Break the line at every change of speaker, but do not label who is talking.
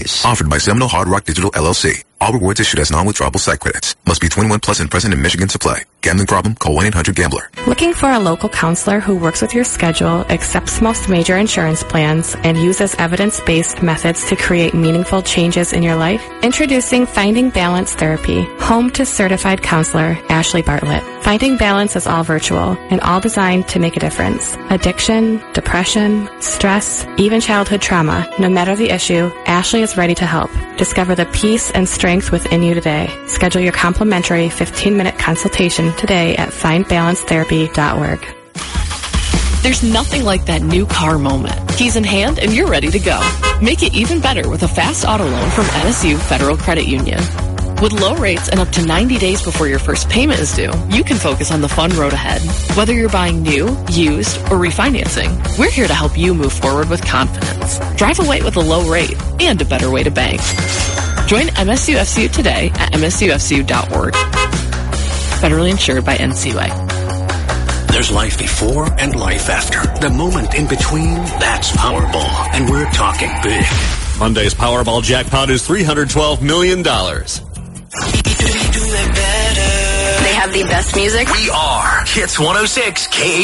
days.
Offered by Seminole Hard Rock Digital LLC. All rewards issued as non-withdrawable site credits. Must be 21 plus and present in Michigan to play. Gambling problem? Call 1-800-GAMBLER.
Looking for a local counselor who works with your schedule, accepts most major insurance plans, and uses evidence-based methods to create meaningful changes in your life? Introducing Finding Balance Therapy, home to certified counselor Ashley Bartlett. Finding Balance is all virtual and all designed to make a difference. Addiction, depression, stress, even childhood trauma. No matter the issue, Ashley is ready to help. Discover the peace and strength within you today. Schedule your complimentary 15-minute consultation today at findbalancetherapy.org.
There's nothing like that new car moment. Keys in hand and you're ready to go. Make it even better with a fast auto loan from NSU Federal Credit Union. With low rates and up to 90 days before your first payment is due, you can focus on the fun road ahead. Whether you're buying new, used, or refinancing, we're here to help you move forward with confidence. Drive away with a low rate and a better way to bank. Join MSUFCU today at msufcu.org. Federally insured by NCUA.
There's life before and life after. The moment in between, that's Powerball. And we're talking big.
Monday's Powerball jackpot is $312 million.
They have the best music.
We are Hits 106 K.